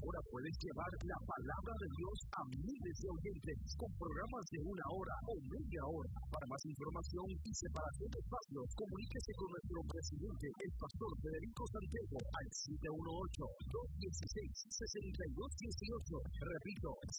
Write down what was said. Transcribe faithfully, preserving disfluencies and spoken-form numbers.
Ahora puedes llevar la palabra de Dios a miles de oyentes con programas de una hora o media hora. Para más información y separación de espacios, comuníquese con nuestro presidente, el pastor Federico Santiago, al siete uno ocho, dos uno seis, seis dos uno ocho. Repito,